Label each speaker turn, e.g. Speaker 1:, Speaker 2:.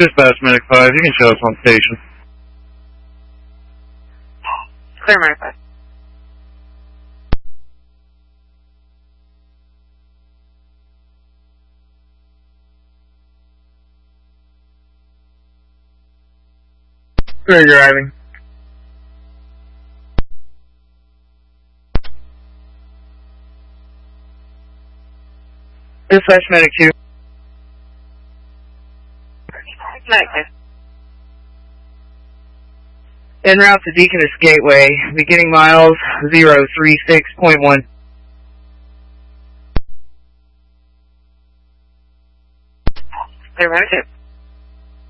Speaker 1: Dispatch Medic 5, you can show us on station.
Speaker 2: Clear Medic 5.
Speaker 3: Where are you driving? Dispatch Medic 2.
Speaker 2: Medic 5.
Speaker 3: En route to Deaconess Gateway, beginning miles 036.1.
Speaker 2: Clear Medic 2.